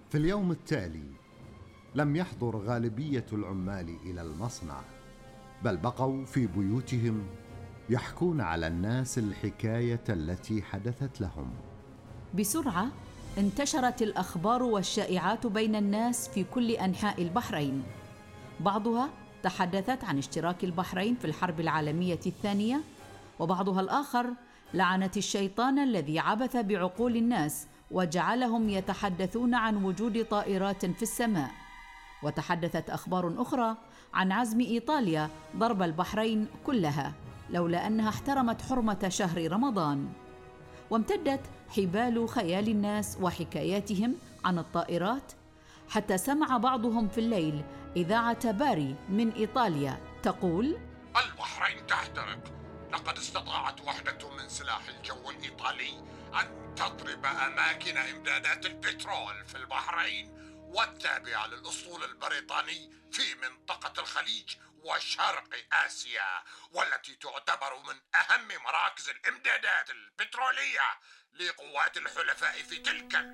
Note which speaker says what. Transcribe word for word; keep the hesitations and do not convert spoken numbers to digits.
Speaker 1: في اليوم التالي لم يحضر غالبية العمال إلى المصنع، بل بقوا في بيوتهم يحكون على الناس الحكاية التي حدثت لهم.
Speaker 2: بسرعة انتشرت الأخبار والشائعات بين الناس في كل أنحاء البحرين، بعضها تحدثت عن اشتراك البحرين في الحرب العالمية الثانية، وبعضها الآخر لعنت الشيطان الذي عبث بعقول الناس وجعلهم يتحدثون عن وجود طائرات في السماء. وتحدثت أخبار أخرى عن عزم إيطاليا ضرب البحرين كلها لولا أنها احترمت حرمة شهر رمضان. وامتدت حبال خيال الناس وحكاياتهم عن الطائرات حتى سمع بعضهم في الليل إذاعة باري من إيطاليا تقول:
Speaker 3: البحرين تحترق، لقد استطاعت وحدة من سلاح الجو الإيطالي أن تضرب أماكن إمدادات البترول في البحرين والتابعة للأسطول البريطاني في منطقة الخليج وشرق آسيا، والتي تعتبر من أهم مراكز الإمدادات البترولية لقوات الحلفاء في تلك